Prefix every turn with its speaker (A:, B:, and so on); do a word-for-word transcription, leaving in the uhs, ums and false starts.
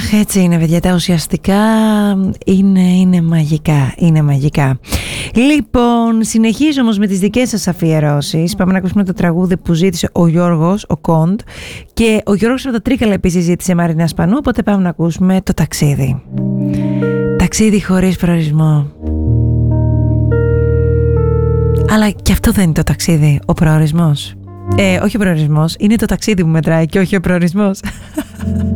A: Έτσι είναι, παιδιά, τα ουσιαστικά είναι, είναι μαγικά, είναι μαγικά. Λοιπόν, συνεχίζω όμως με τις δικές σας αφιερώσεις. Πάμε να ακούσουμε το τραγούδι που ζήτησε ο Γιώργος, ο Κοντ, και ο Γιώργος από τα Τρίκαλα επίσης ζήτησε Μαρίνα Σπανού, οπότε πάμε να ακούσουμε το ταξίδι. Ταξίδι χωρίς προορισμό. Αλλά και αυτό δεν είναι το ταξίδι, ο προορισμός. Ε, όχι ο προορισμός, είναι το ταξίδι που μετράει και όχι ο προορισμός.